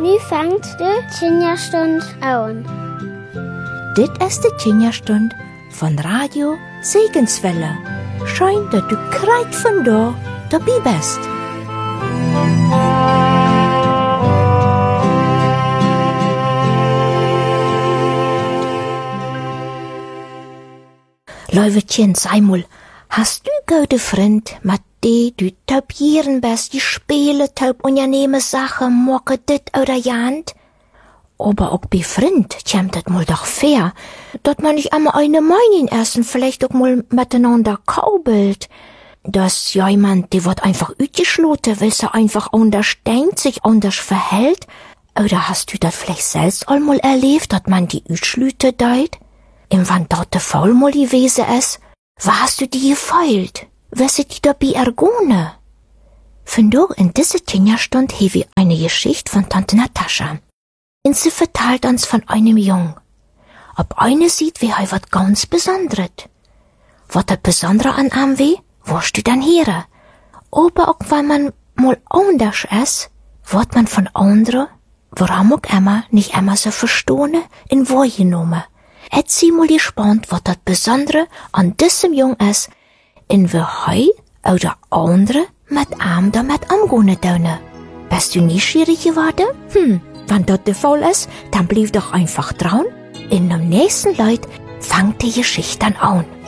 Nu fängt de Kinderstund an. Dit is de Kinderstund van Radio Segenswelle. Schön, dat du kreit vandaag dabei bist. Leuwetchen, sei mal, hast du gute Freund, mit die du taub jieren bist, die spielen taub unangenehme Sachen, machen dit oder jant? Aber auch bei Freund kommt das mal doch fair, dass man nicht einmal eine Meinung essen, vielleicht auch mal miteinander kaubelt. Dass jemand, die wird einfach utgeschloten, weil sie einfach anders denkt, sich anders verhält. Oder hast du das vielleicht selbst einmal erlebt, dass man die utschlüte deit? Und wann dort der Faul mal gewesen ist, was hast du die gefeilt? Was ist die dabei ergone? Von da in dieser Kinderstund habe ich eine Geschichte von Tante Natascha. Und sie verteilt uns von einem Jungen. Ob eine sieht, wie er was ganz Besonderes. Was das Besondere an ihm wie, wirst du dann hören. Aber auch wenn man mal anders ist, wird man von anderen, warum auch immer, nicht immer so verstehen, in wahrgenommen. Jetzt mal gespannt, was das Besondere an diesem Jungen ist, in wie er oder andere mit ihm damit umgehen tun. Bist du neugierig geworden? Wenn das der Fall ist, dann bleib doch einfach dran. In dem nächsten Lied fängt die Geschichte dann an.